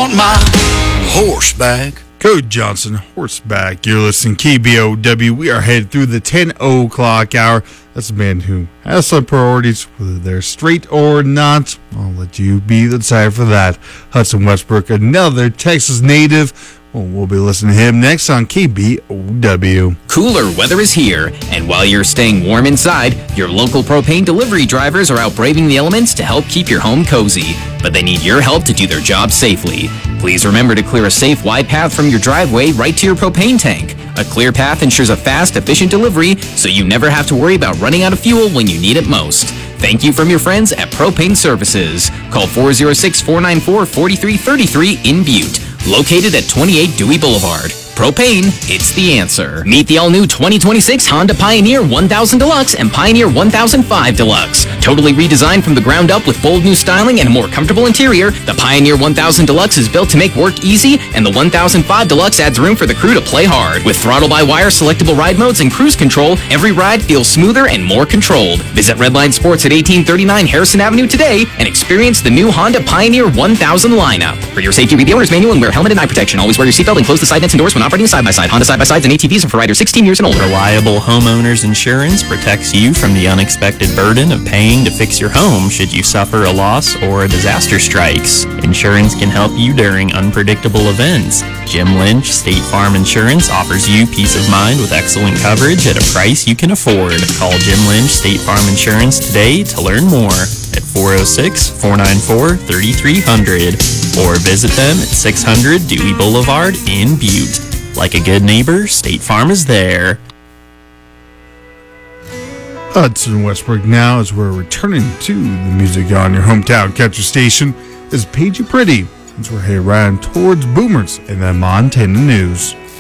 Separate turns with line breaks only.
want my horseback.
Code Johnson, horseback. You're listening to KBOW. We are headed through the 10 o'clock hour. That's a man who has some priorities, whether they're straight or not. I'll let you be the decider for that. Hudson Westbrook, another Texas native. We'll be listening to him next on KBOW.
Cooler weather is here, and while you're staying warm inside, your local propane delivery drivers are out braving the elements to help keep your home cozy. But they need your help to do their job safely. Please remember to clear a safe, wide path from your driveway right to your propane tank. A clear path ensures a fast, efficient delivery, so you never have to worry about running out of fuel when you need it most. Thank you from your friends at Propane Services. Call 406-494-4333 in Butte. Located at 28 Dewey Boulevard. Propane, it's the answer. Meet the all-new 2026 Honda Pioneer 1000 Deluxe and Pioneer 1005 Deluxe. Totally redesigned from the ground up with bold new styling and a more comfortable interior, the Pioneer 1000 Deluxe is built to make work easy, and the 1005 Deluxe adds room for the crew to play hard. With throttle-by-wire selectable ride modes and cruise control, every ride feels smoother and more controlled. Visit Redline Sports at 1839 Harrison Avenue today and experience the new Honda Pioneer 1000 lineup. For your safety, read the owner's manual and wear helmet and eye protection. Always wear your seatbelt and close the side nets and doors when operating side-by-side. Honda side-by-sides and ATVs are for riders 16 years and older.
Reliable Homeowners Insurance protects you from the unexpected burden of paying to fix your home should you suffer a loss or a disaster strikes. Insurance can help you during unpredictable events. Jim Lynch State Farm Insurance offers you peace of mind with excellent coverage at a price you can afford. Call Jim Lynch State Farm Insurance today to learn more at 406-494-3300 or visit them at 600 Dewey Boulevard in Butte. Like a good neighbor, State Farm is there.
Hudson Westbrook now, as we're returning to the music on your hometown country station, is Paige Pretty, as we're headed right towards Boomers and the Montana News.